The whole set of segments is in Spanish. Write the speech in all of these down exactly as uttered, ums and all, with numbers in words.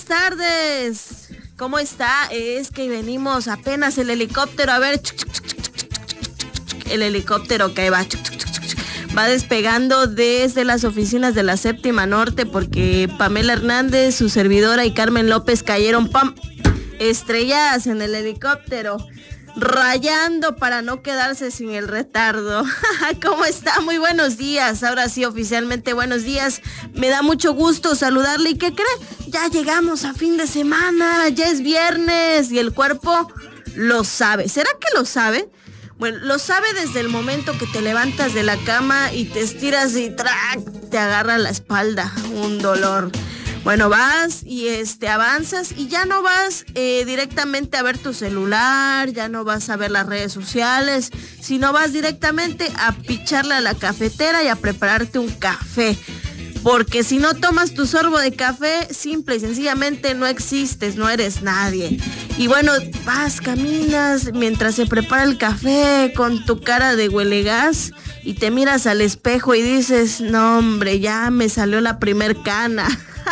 tardes. ¿Cómo está? Es que venimos apenas el helicóptero, a ver, el helicóptero que va, va despegando desde las oficinas de la Séptima Norte porque Pamela Hernández, su servidora y Carmen López cayeron, pam, estrelladas en el helicóptero, rayando para no quedarse sin el retardo. ¿Cómo está? Muy buenos días. Ahora sí, oficialmente buenos días. Me da mucho gusto saludarle. ¿Y qué cree? Ya llegamos a fin de semana, ya es viernes y el cuerpo lo sabe. ¿Será que lo sabe? Bueno, lo sabe desde el momento que te levantas de la cama y te estiras y ¡trac! Te agarra la espalda, un dolor. Bueno, vas y este avanzas y ya no vas eh, directamente a ver tu celular, ya no vas a ver las redes sociales, sino vas directamente a picharle a la cafetera y a prepararte un café. Porque si no tomas tu sorbo de café, simple y sencillamente no existes, no eres nadie. Y bueno, vas, caminas mientras se prepara el café con tu cara de huelegas y te miras al espejo y dices, no hombre, ya me salió la primer cana.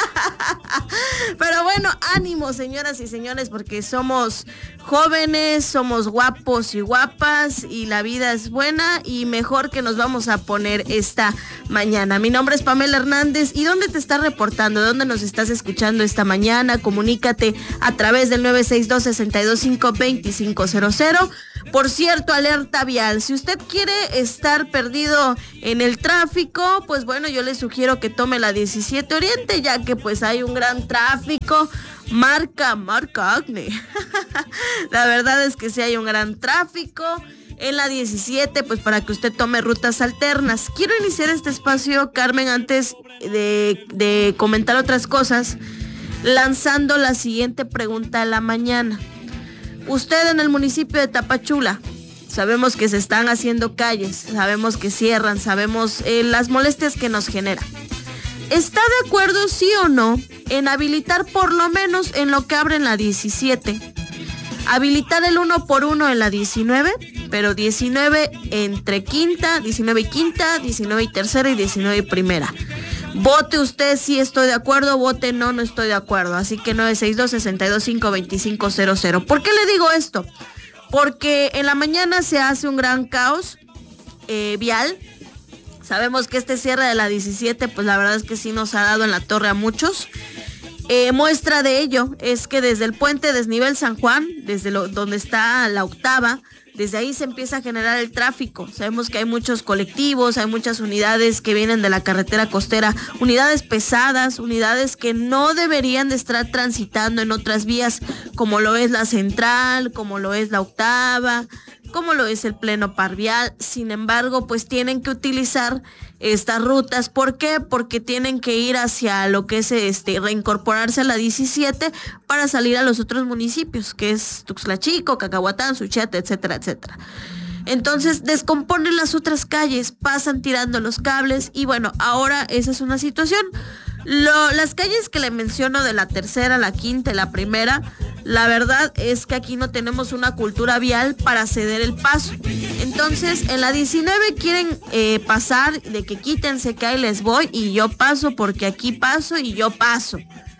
Pero bueno, ánimo, señoras y señores, porque somos jóvenes, somos guapos y guapas y la vida es buena y mejor que nos vamos a poner esta mañana. Mi nombre es Pamela Hernández. ¿Y dónde te estás reportando? ¿Dónde nos estás escuchando esta mañana? Comunícate a través del nueve seis dos, seis dos cinco, dos cinco cero cero. Por cierto, alerta vial. Si usted quiere estar perdido en el tráfico, pues bueno, yo le sugiero que tome la diecisiete Oriente, ya que pues hay un gran tráfico. Marca, marca Acne. La verdad es que sí hay un gran tráfico en la diecisiete, pues para que usted tome rutas alternas. Quiero iniciar este espacio, Carmen, antes de, de comentar otras cosas, lanzando la siguiente pregunta a la mañana. Usted en el municipio de Tapachula, sabemos que se están haciendo calles, sabemos que cierran, sabemos eh, las molestias que nos genera. ¿Está de acuerdo, sí o no, en habilitar por lo menos en lo que abre en la diecisiete? Habilitar el uno por uno en la diecinueve, pero diecinueve entre quinta, diecinueve y quinta, diecinueve y tercera y diecinueve y primera. Vote usted si estoy de acuerdo, vote no, no estoy de acuerdo. Así que nueve seis dos, seis dos cinco, dos cinco cero cero. ¿Por qué le digo esto? Porque en la mañana se hace un gran caos eh, vial. Sabemos que este cierre de la diecisiete, pues la verdad es que sí nos ha dado en la torre a muchos. Eh, muestra de ello es que desde el puente Desnivel San Juan, desde lo, donde está la octava, desde ahí se empieza a generar el tráfico. Sabemos que hay muchos colectivos, hay muchas unidades que vienen de la carretera costera, unidades pesadas, unidades que no deberían de estar transitando en otras vías, como lo es la central, como lo es la octava, como lo es el pleno parvial. Sin embargo, pues tienen que utilizar estas rutas. ¿Por qué? Porque tienen que ir hacia lo que es este reincorporarse a la diecisiete para salir a los otros municipios, que es Tuxtla Chico, Cacahuatán, Suchiate, etcétera, etcétera. Entonces descomponen las otras calles, pasan tirando los cables y bueno, ahora esa es una situación. Lo, las calles que le menciono de la tercera, la quinta y la primera, la verdad es que aquí no tenemos una cultura vial para ceder el paso. Entonces, en la diecinueve quieren eh, pasar, de que quítense que ahí les voy y yo paso porque aquí paso y yo paso.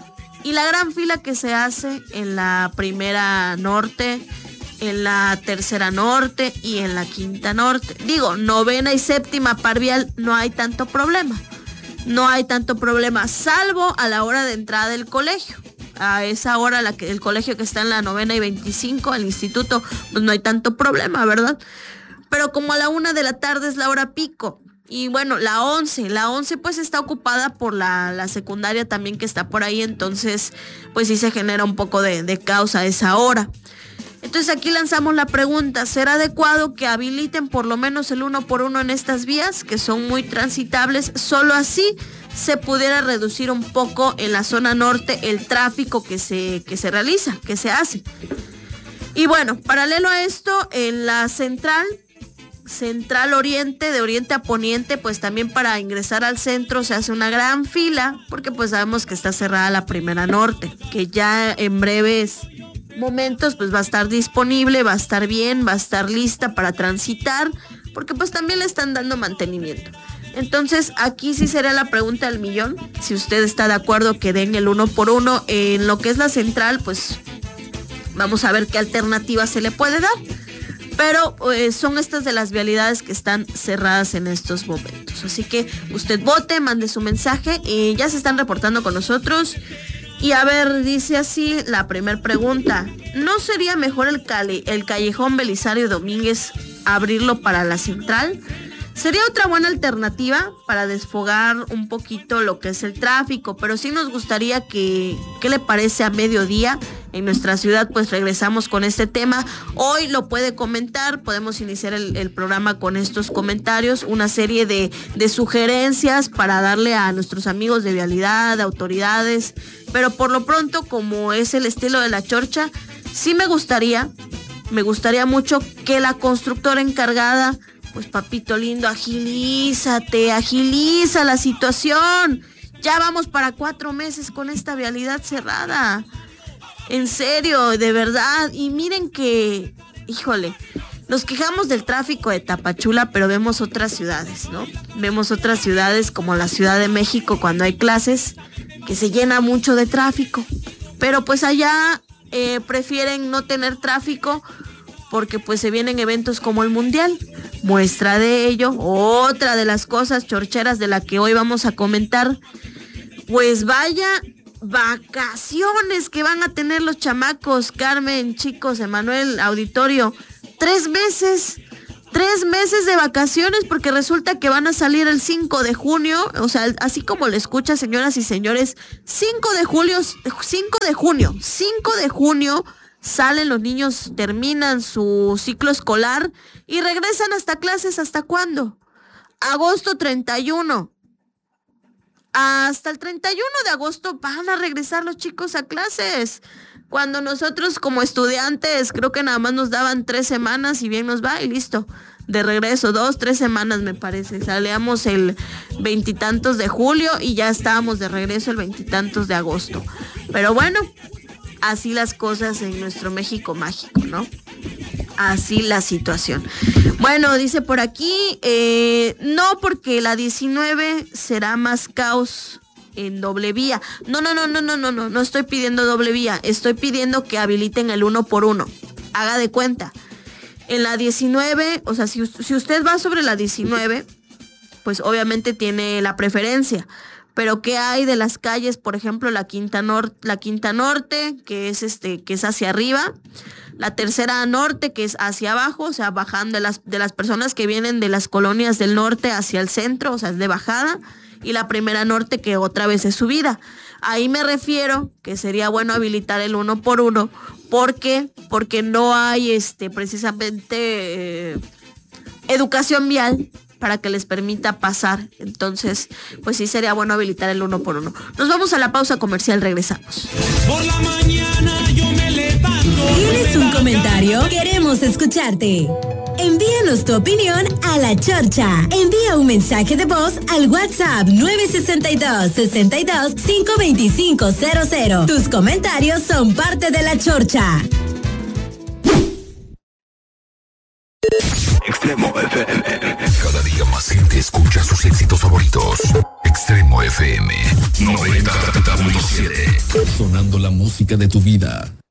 Y la gran fila que se hace en la primera norte, en la tercera norte y en la quinta norte. Digo, novena y séptima parvial no hay tanto problema. No hay tanto problema, salvo a la hora de entrada del colegio. A esa hora, la que el colegio que está en la novena y veinticinco, el instituto, pues no hay tanto problema, ¿verdad? Pero como a la una de la tarde es la hora pico. Y bueno, la once, la once pues está ocupada por la, la secundaria también que está por ahí. Entonces, pues sí se genera un poco de, de caos a esa hora. Entonces aquí lanzamos la pregunta, ¿será adecuado que habiliten por lo menos el uno por uno en estas vías que son muy transitables? Solo así se pudiera reducir un poco en la zona norte el tráfico que se, que se realiza, que se hace. Y bueno, paralelo a esto, en la central, central oriente, de oriente a poniente, pues también para ingresar al centro se hace una gran fila, porque pues sabemos que está cerrada la primera norte, que ya en breves momentos pues va a estar disponible, va a estar bien, va a estar lista para transitar, porque pues también le están dando mantenimiento. Entonces, aquí sí sería la pregunta del millón. Si usted está de acuerdo que den el uno por uno en lo que es la central, pues vamos a ver qué alternativa se le puede dar. Pero eh, son estas de las vialidades que están cerradas en estos momentos. Así que usted vote, mande su mensaje y ya se están reportando con nosotros. Y a ver, dice así la primera pregunta. ¿No sería mejor el, cali, el callejón Belisario Domínguez abrirlo para la central? Sería otra buena alternativa para desfogar un poquito lo que es el tráfico, pero sí nos gustaría que, ¿qué le parece a mediodía? En nuestra ciudad, pues regresamos con este tema. Hoy lo puede comentar, podemos iniciar el, el programa con estos comentarios, una serie de, de sugerencias para darle a nuestros amigos de vialidad, de autoridades, pero por lo pronto, como es el estilo de la Chorcha, sí me gustaría, me gustaría mucho que la constructora encargada, pues papito lindo, agilízate, agiliza la situación. Ya vamos para cuatro meses con esta vialidad cerrada. En serio, de verdad. Y miren que, híjole, nos quejamos del tráfico de Tapachula, pero vemos otras ciudades, ¿no? Vemos otras ciudades como la Ciudad de México cuando hay clases, que se llena mucho de tráfico. Pero pues allá eh, prefieren no tener tráfico porque pues se vienen eventos como el Mundial. Muestra de ello, otra de las cosas chorcheras de la que hoy vamos a comentar, pues vaya vacaciones que van a tener los chamacos, Carmen, chicos, Emanuel, auditorio, tres meses, tres meses de vacaciones porque resulta que van a salir el cinco de junio, o sea, así como le escucha, señoras y señores, cinco de julio, cinco de junio, cinco de junio salen los niños, terminan su ciclo escolar y regresan hasta clases, ¿hasta cuándo? Agosto treinta y uno. Hasta el treinta y uno de agosto van a regresar los chicos a clases. Cuando nosotros como estudiantes creo que nada más nos daban tres semanas y bien nos va y listo. De regreso, dos, tres semanas me parece. Salíamos el veintitantos de julio y ya estábamos de regreso el veintitantos de agosto. Pero bueno, así las cosas en nuestro México mágico, ¿no? Así la situación. Bueno, dice por aquí, eh, no porque la diecinueve será más caos en doble vía. No, no, no, no, no, no, no, no estoy pidiendo doble vía, estoy pidiendo que habiliten el uno por uno. Haga de cuenta. En la diecinueve, o sea, si, si usted va sobre la diecinueve, pues obviamente tiene la preferencia. Pero ¿qué hay de las calles? Por ejemplo, la Quinta Norte, la Quinta Norte, que es este, que es hacia arriba, la Tercera Norte, que es hacia abajo, o sea, bajando de las, de las personas que vienen de las colonias del norte hacia el centro, o sea, es de bajada, y la Primera Norte, que otra vez es subida. Ahí me refiero que sería bueno habilitar el uno por uno. ¿Por qué? Porque no hay este precisamente eh, educación vial para que les permita pasar. Entonces, pues sí sería bueno habilitar el uno por uno. Nos vamos a la pausa comercial, regresamos. Por la mañana yo me levanto. ¿Tienes un comentario? Queremos escucharte. Envíanos tu opinión a La Chorcha. Envía un mensaje de voz al WhatsApp nueve seis dos, seis dos, cinco dos cinco cero cero. Tus comentarios son parte de La Chorcha. Extremo F M. Cada día más gente escucha sus éxitos favoritos. Extremo F M noventa punto siete. Sonando la música de tu vida.